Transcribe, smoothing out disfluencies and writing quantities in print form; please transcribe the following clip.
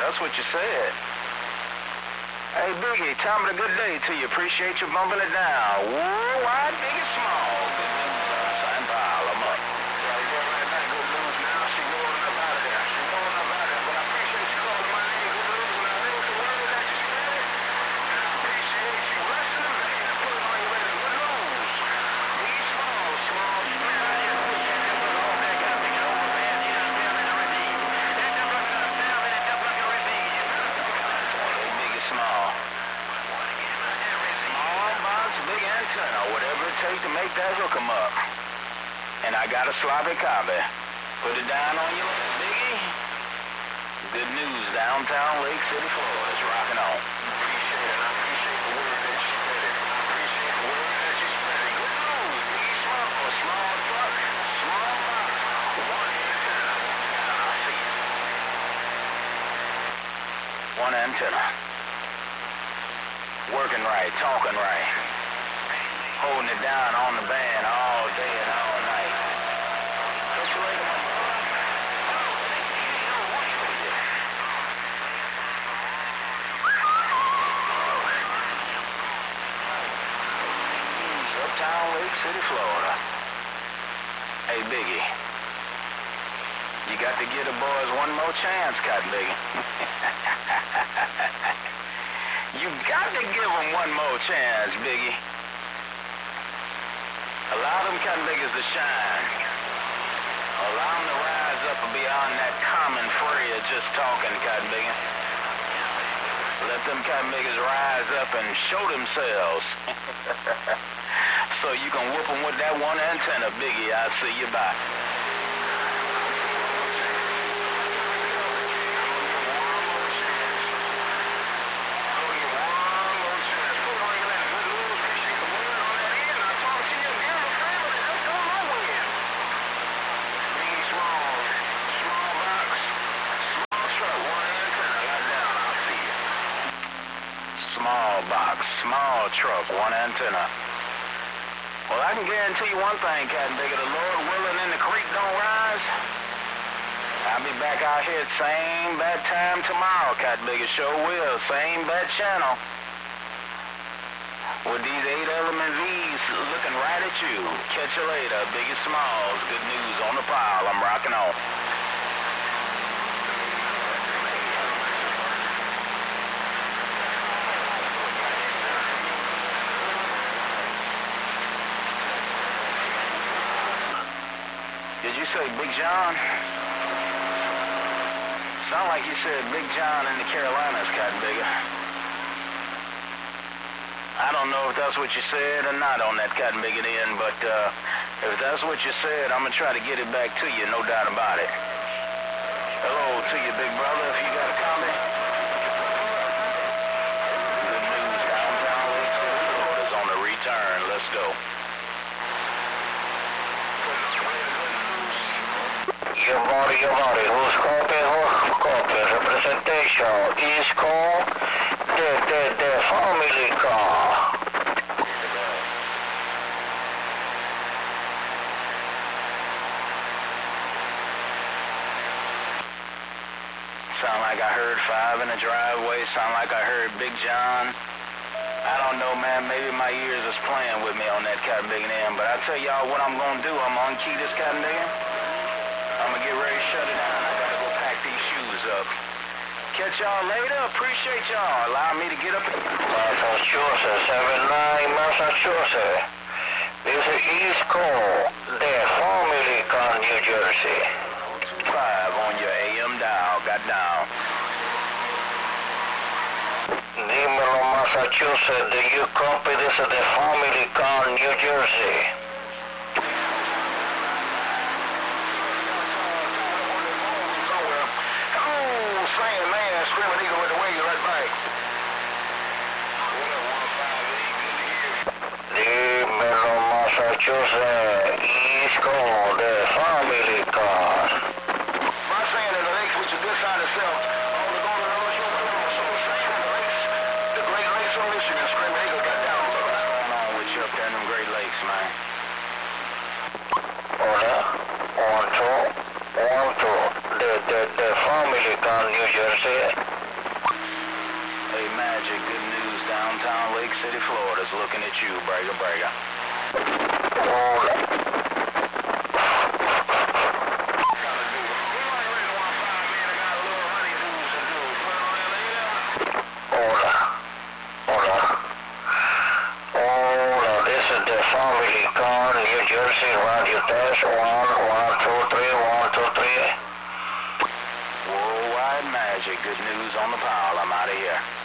That's what you said. Hey, Biggie, time of a good day to you. Appreciate you bumping it down. Worldwide, big and small. Good news on San Pile. I'm up. Yeah, we're going right now. Good news now. She rolling up out of there. She rolling up out of there. But I appreciate you calling my name. Good news. And I know the word that you spread it. And I appreciate you listening, man. And putting on your radio. Good news. Big and small. Small. Whatever it takes to make that hook 'em up. And I got a sloppy copy. Put it down on you, Biggie. Good news, downtown Lake City, Florida. It's rocking on. Appreciate it. I appreciate the word that you spread it. I appreciate the word that you spread it. Good news, Biggie. Small truck, small box, one antenna. I see it. One antenna. Working right, talking right. Holding it down on the band all day and all night. Catch you later, my brother. Uptown Lake City, Florida. Hey, Biggie. You got to give the boys one more chance, Cotton Biggie. You got to give them one more chance, Biggie. Allow them cotton biggers to shine. Allow them to rise up beyond that common fray of just talking, cotton biggers. Let them cotton biggers rise up and show themselves. So you can whoop them with that one antenna, Biggie. I'll see you bye. Small box, small truck, one antenna. Well, I can guarantee you one thing, Captain Bigger. The Lord willing and the creek don't rise. I'll be back out here at same bad time tomorrow, Captain Bigger. Sure will. Same bad channel. With these 8 element V's looking right at you. Catch you later. Biggie Smalls. Good news on the pile. I'm rocking on. Did you say Big John? Sound like you said Big John in the Carolinas, Cotton Bigger. I don't know if that's what you said or not on that Cotton Bigger end, but if that's what you said, I'm going to try to get it back to you, no doubt about it. Hello to you, big brother, if you got a comment. Good news, downtown Lake City, Florida's on the return. Let's go. Your body, who's copy, representation, is called the family car. Sound like I heard 5 in the driveway, sound like I heard Big John. I don't know, man, maybe my ears is playing with me on that Cotton Bigger end, but I tell y'all what I'm gonna do, I'm gonna key this Cotton Bigger. I'm gonna get ready to shut it down. I gotta go pack these shoes up. Catch y'all later. Appreciate y'all. Allow me to get up. Massachusetts, 79 Massachusetts. This is East Coast, the family car, New Jersey. 5 on your AM dial. Got down. Dímelo, Massachusetts. Do you copy? This is the family car, New Jersey. Screaming Eagle with the wing right back. Dímelo, Massachusetts, East Coast, the family car. My saying in the lakes, which is this side itself, all the golden ocean, the Great Lakes of Michigan, Screaming Eagle got down. What's going on with you up there in them Great Lakes, man? was looking at you, Breaker Breaker. New Jersey, radio test, 123, 123. Worldwide Magic, good news on the pile. I'm out of here.